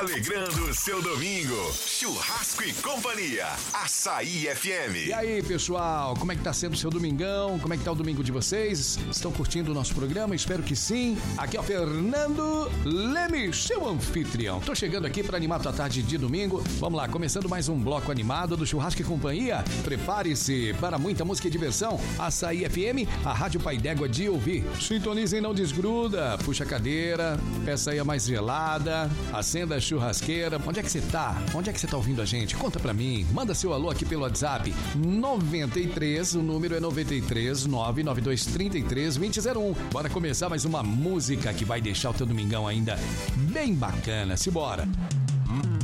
alegrando o seu domingo. Churrasco e Companhia, Açaí FM. E aí, pessoal, como é que tá sendo o seu domingão? Como é que tá o domingo de vocês? Estão curtindo o nosso programa? Espero que sim. Aqui é o Fernando Leme, seu anfitrião. Tô chegando aqui para animar tua tarde de domingo. Vamos lá, começando mais um bloco animado do Churrasco e Companhia. Prepare-se para muita música e diversão. Açaí FM, a Rádio Pai d'Égua de ouvir. Sintonize e não desgruda. Puxa a cadeira, peça aí a mais gelada, acenda a churrasqueira. Onde é que você tá? Onde é que você tá ouvindo a gente? Conta pra mim. Manda seu alô aqui pelo WhatsApp 93, o número é 93 992 33 2001. Bora começar mais uma música que vai deixar o teu domingão ainda bem bacana. Simbora!